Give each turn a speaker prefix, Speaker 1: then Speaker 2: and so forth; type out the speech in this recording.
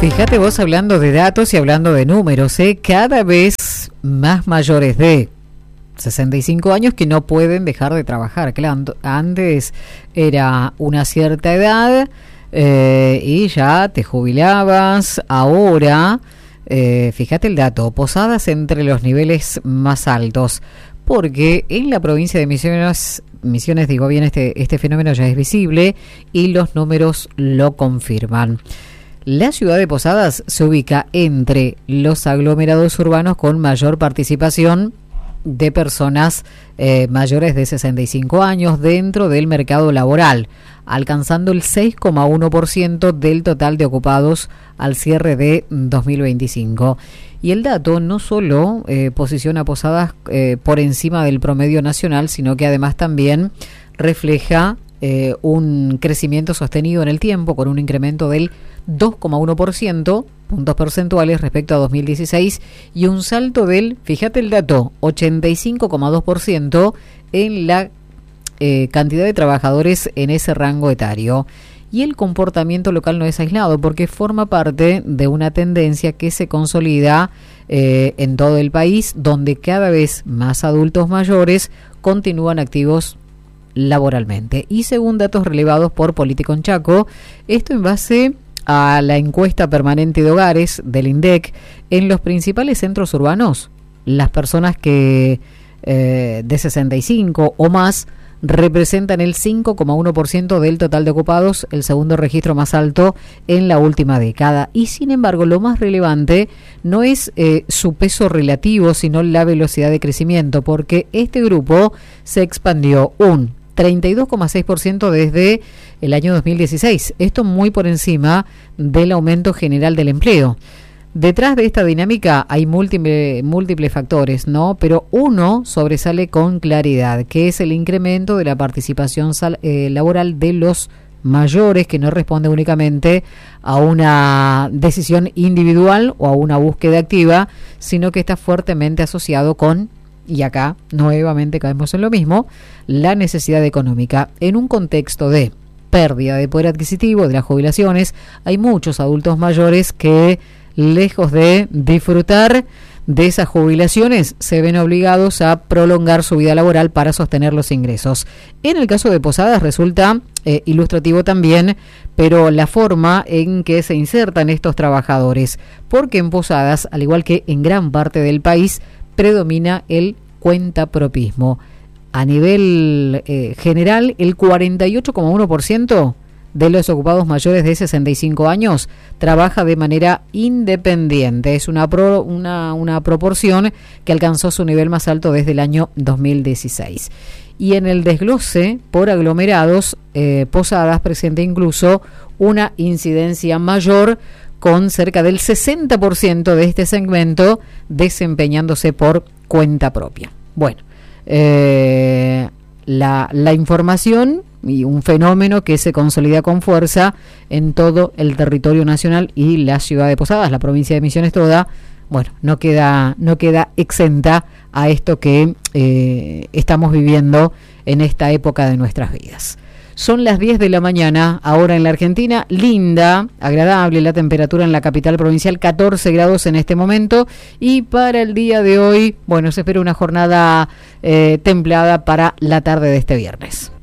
Speaker 1: Fíjate vos hablando de datos y hablando de números, cada vez más mayores de 65 años que no pueden dejar de trabajar. Claro, antes era una cierta edad y ya te jubilabas. Ahora, fíjate el dato, Posadas entre los niveles más altos, porque en la provincia de Misiones digo bien, este fenómeno ya es visible y los números lo confirman. La ciudad de Posadas se ubica entre los aglomerados urbanos con mayor participación de personas mayores de 65 años dentro del mercado laboral, alcanzando el 6,1% del total de ocupados al cierre de 2025. Y el dato no solo posiciona a Posadas por encima del promedio nacional, sino que además también refleja un crecimiento sostenido en el tiempo con un incremento del 2,1%, puntos porcentuales respecto a 2016, y un salto del, fíjate el dato, 85,2% en la cantidad de trabajadores en ese rango etario. Y el comportamiento local no es aislado porque forma parte de una tendencia que se consolida en todo el país, donde cada vez más adultos mayores continúan activos laboralmente. Y según datos relevados por Político en Chaco, esto en base a la encuesta permanente de hogares del INDEC, en los principales centros urbanos, las personas que de 65 o más representan el 5,1% del total de ocupados, el segundo registro más alto en la última década. Y sin embargo, lo más relevante no es su peso relativo, sino la velocidad de crecimiento, porque este grupo se expandió un 32,6% desde el año 2016. Esto muy por encima del aumento general del empleo. Detrás de esta dinámica hay múltiples factores, ¿no? Pero uno sobresale con claridad, que es el incremento de la participación laboral de los mayores, que no responde únicamente a una decisión individual o a una búsqueda activa, sino que está fuertemente asociado con, y acá nuevamente caemos en lo mismo, la necesidad económica. En un contexto de pérdida de poder adquisitivo de las jubilaciones, hay muchos adultos mayores que, lejos de disfrutar de esas jubilaciones, se ven obligados a prolongar su vida laboral para sostener los ingresos. En el caso de Posadas resulta ilustrativo también, pero la forma en que se insertan estos trabajadores, porque en Posadas, al igual que en gran parte del país, predomina el cuentapropismo. A nivel general, el 48,1% de los ocupados mayores de 65 años trabaja de manera independiente. Es una proporción que alcanzó su nivel más alto desde el año 2016. Y en el desglose por aglomerados, Posadas presenta incluso una incidencia mayor, con cerca del 60% de este segmento desempeñándose por cuenta propia. Bueno, la información y un fenómeno que se consolida con fuerza en todo el territorio nacional, y la ciudad de Posadas, la provincia de Misiones toda, bueno, no queda exenta a esto que estamos viviendo en esta época de nuestras vidas. Son las 10 de la mañana, ahora en la Argentina, linda, agradable la temperatura en la capital provincial, 14 grados en este momento, y para el día de hoy, bueno, se espera una jornada templada para la tarde de este viernes.